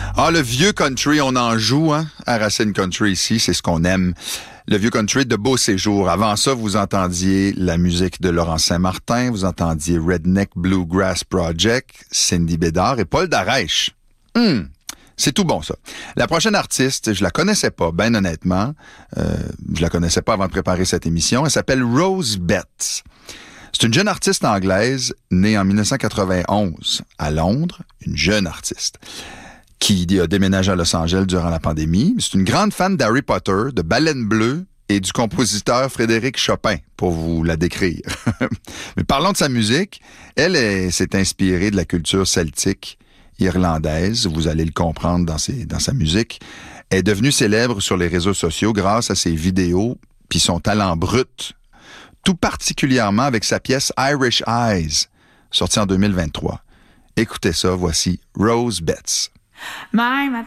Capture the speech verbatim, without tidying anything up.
Ah, le vieux country, on en joue, hein, à Racine Country ici, c'est ce qu'on aime. Le vieux country de Beau Séjour. Avant ça, vous entendiez la musique de Laurent Saint-Martin, vous entendiez Redneck Bluegrass Project, Cindy Bédard et Paul Darèche. Hum, c'est tout bon, ça. La prochaine artiste, je la connaissais pas, ben honnêtement. Euh, je la connaissais pas avant de préparer cette émission. Elle s'appelle Rose Betts. C'est une jeune artiste anglaise née en dix-neuf cent quatre-vingt-onze à Londres, une jeune artiste qui a déménagé à Los Angeles durant la pandémie. C'est une grande fan d'Harry Potter, de Baleine Bleue et du compositeur Frédéric Chopin, pour vous la décrire. Mais parlons de sa musique. Elle est, s'est inspirée de la culture celtique irlandaise. Vous allez le comprendre dans, ses, dans sa musique. Elle est devenue célèbre sur les réseaux sociaux grâce à ses vidéos puis son talent brut, tout particulièrement avec sa pièce Irish Eyes, sortie en deux mille vingt-trois. Écoutez ça, voici Rose Betts. My, my